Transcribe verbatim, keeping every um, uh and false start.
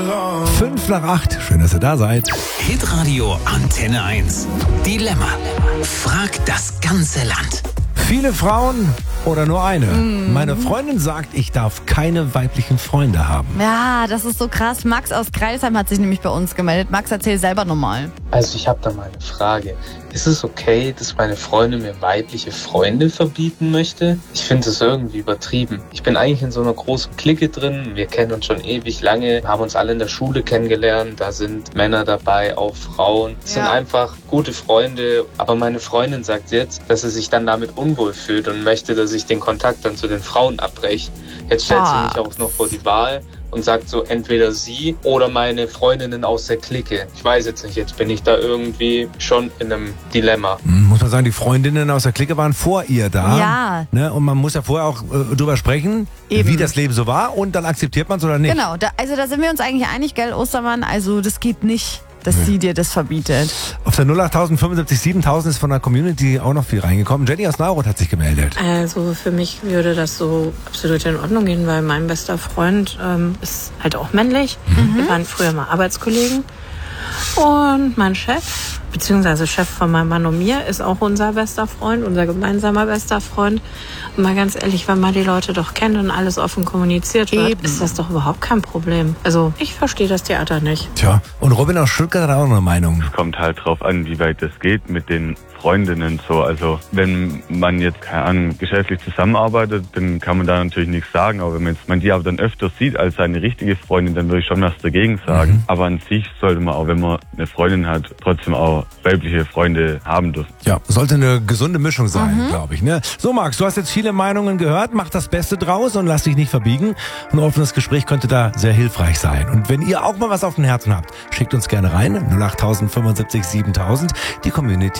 Fünf nach acht. Schön, dass ihr da seid. Hitradio Antenne eins. Dilemma. Frag das ganze Land. Viele Frauen oder nur eine? Mm. Meine Freundin sagt, ich darf keine weiblichen Freunde haben. Ja, das ist so krass. Max aus Kreilsheim hat sich nämlich bei uns gemeldet. Max, erzähl selber nochmal. Also ich habe da mal eine Frage. Ist es okay, dass meine Freundin mir weibliche Freunde verbieten möchte? Ich finde es irgendwie übertrieben. Ich bin eigentlich in so einer großen Clique drin. Wir kennen uns schon ewig lange, haben uns alle in der Schule kennengelernt. Da sind Männer dabei, auch Frauen. Es Ja. sind einfach gute Freunde. Aber meine Freundin sagt jetzt, dass sie sich dann damit unwohl fühlt und möchte, dass ich den Kontakt dann zu den Frauen abbreche. Jetzt stellt sie mich auch noch vor die Wahl und sagt so, entweder sie oder meine Freundinnen aus der Clique. Ich weiß jetzt nicht, jetzt bin ich da irgendwie schon in einem Dilemma. Muss man sagen, die Freundinnen aus der Clique waren vor ihr da. Ja. Ne? Und man muss ja vorher auch äh, drüber sprechen, Eben. wie das Leben so war, und dann akzeptiert man es oder nicht. Genau, da, also da sind wir uns eigentlich einig, gell, Ostermann? Also das geht nicht, dass sie dir das verbietet. Auf der null acht fünfundsiebzig siebentausend ist von der Community auch noch viel reingekommen. Jenny aus Neuroth hat sich gemeldet. Also für mich würde das so absolut in Ordnung gehen, weil mein bester Freund ähm, ist halt auch männlich. Mhm. Wir waren früher mal Arbeitskollegen. Und mein Chef, beziehungsweise Chef von meinem Mann und mir, ist auch unser bester Freund, unser gemeinsamer bester Freund. Und mal ganz ehrlich, wenn man die Leute doch kennt und alles offen kommuniziert wird, Eben. ist das doch überhaupt kein Problem. Also ich verstehe das Theater nicht. Tja, und Robin aus Stuttgart hat auch noch eine Meinung. Es kommt halt drauf an, wie weit das geht mit den Freundinnen so. Also wenn man jetzt, keine Ahnung, geschäftlich zusammenarbeitet, dann kann man da natürlich nichts sagen. Aber wenn man, jetzt, man die aber dann öfter sieht als seine richtige Freundin, dann würde ich schon was dagegen sagen. Mhm. Aber an sich sollte man auch, wenn man eine Freundin hat, trotzdem auch weibliche Freunde haben dürfen. Ja, sollte eine gesunde Mischung sein, Mhm. glaube ich. Ne? So, Max, du hast jetzt viele Meinungen gehört. Mach das Beste draus und lass dich nicht verbiegen. Ein offenes Gespräch könnte da sehr hilfreich sein. Und wenn ihr auch mal was auf dem Herzen habt, schickt uns gerne rein. null acht fünfundsiebzig siebentausend. Die Community